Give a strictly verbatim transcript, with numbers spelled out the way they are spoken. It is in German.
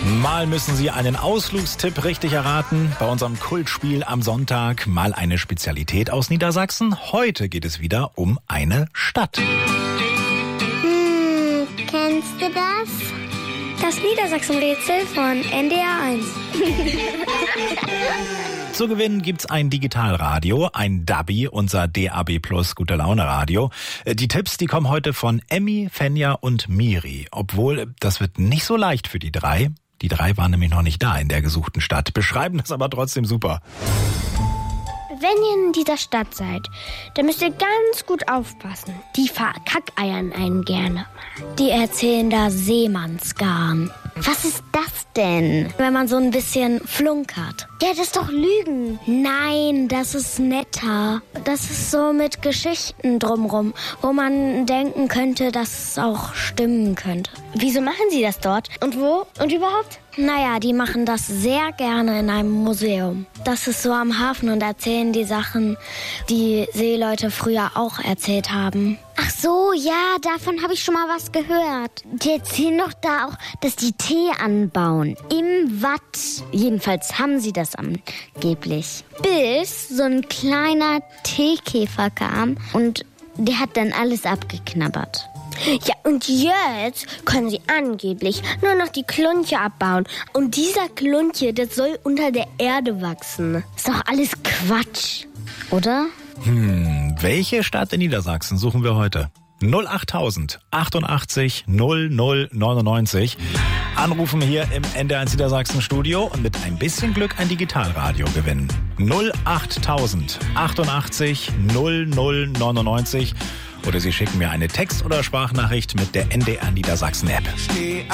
Mal müssen Sie einen Ausflugstipp richtig erraten. Bei unserem Kultspiel am Sonntag mal eine Spezialität aus Niedersachsen. Heute geht es wieder um eine Stadt. Hm, kennst du das? Das Niedersachsen-Rätsel von N D R eins. Zu gewinnen gibt's ein Digitalradio, ein Dabi, unser D A B Plus Gute Laune Radio. Die Tipps, die kommen heute von Emmy, Fenja und Miri. Obwohl, das wird nicht so leicht für die drei. Die drei waren nämlich noch nicht da in der gesuchten Stadt, beschreiben das aber trotzdem super. Wenn ihr in dieser Stadt seid, dann müsst ihr ganz gut aufpassen. Die verkackeiern einen gerne. Die erzählen da Seemannsgarn. Was ist das denn? Wenn man so ein bisschen flunkert. Ja, das ist doch Lügen. Nein, das ist netter. Das ist so mit Geschichten drumrum, wo man denken könnte, dass es auch stimmen könnte. Wieso machen sie das dort? Und wo? Und überhaupt? Naja, die machen das sehr gerne in einem Museum. Das ist so am Hafen und erzählen die Sachen, die Seeleute früher auch erzählt haben. Ach so, ja, davon habe ich schon mal was gehört. Die erzählen doch da auch, dass die Tee anbauen. Im Watt. Jedenfalls haben sie das angeblich. Bis so ein kleiner Teekäfer kam und der hat dann alles abgeknabbert. Ja, und jetzt können sie angeblich nur noch die Klunche abbauen. Und dieser Klunche, das soll unter der Erde wachsen. Ist doch alles Quatsch, oder? Hm, welche Stadt in Niedersachsen suchen wir heute? null achttausend achtundachtzig null null neunundneunzig. Anrufen hier im N D R eins Niedersachsen Studio und mit ein bisschen Glück ein Digitalradio gewinnen. null achttausend achtundachtzig null null neunundneunzig. Oder Sie schicken mir eine Text- oder Sprachnachricht mit der N D R Niedersachsen App.